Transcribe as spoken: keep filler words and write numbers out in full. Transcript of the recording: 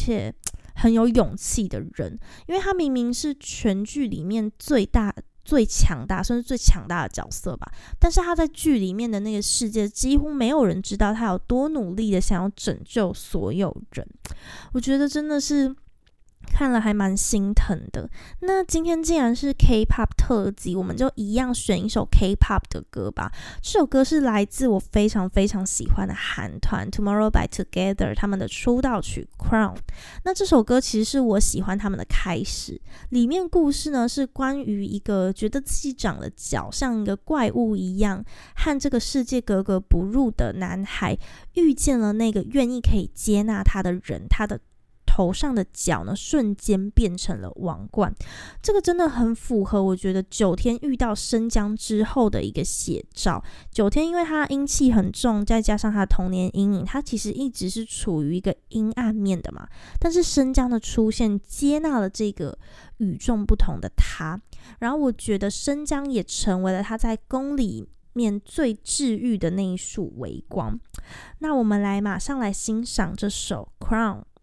且很有勇气的人，因为他明明是全剧里面最大最强大甚至最强大的角色吧，但是他在剧里面的那个世界几乎没有人知道他有多努力的想要拯救所有人，我觉得真的是看了还蛮心疼的。那今天既然是 K-pop 特辑，我们就一样选一首 K-pop 的歌吧。这首歌是来自我非常非常喜欢的韩团 Tomorrow by Together 他们的出道曲 Crown。 那这首歌其实是我喜欢他们的开始，里面故事呢是关于一个觉得自己长了脚像一个怪物一样和这个世界格格不入的男孩遇见了那个愿意可以接纳他的人，他的头上的角呢瞬间变成了王冠。这个真的很符合我觉得九天遇到生姜之后的一个写照。九天因为他阴气很重，再加上他的童年阴影，他其实一直是处于一个阴暗面的嘛，但是生姜的出现接纳了这个与众不同的他，然后我觉得生姜也成为了他在宫里面最治愈的那一束微光。那我们来马上来欣赏这首 Crown。